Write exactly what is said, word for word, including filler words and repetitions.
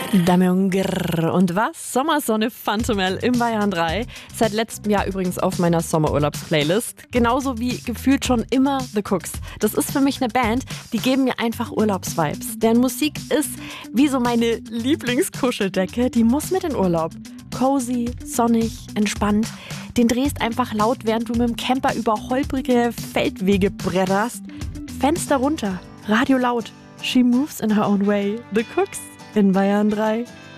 Damian Grrr. Und was? Sommersonne Phantomel im Bayern drei. Seit letztem Jahr übrigens auf meiner Sommerurlaubs-Playlist. Genauso wie gefühlt schon immer The Cooks. Das ist für mich eine Band, die geben mir einfach Urlaubsvibes. Deren Musik ist wie so meine Lieblingskuscheldecke. Die muss mit in Urlaub. Cozy, sonnig, entspannt. Den drehst einfach laut, während du mit dem Camper über holprige Feldwege bretterst. Fenster runter, Radio laut. She moves in her own way. The Cooks in Bayern drei.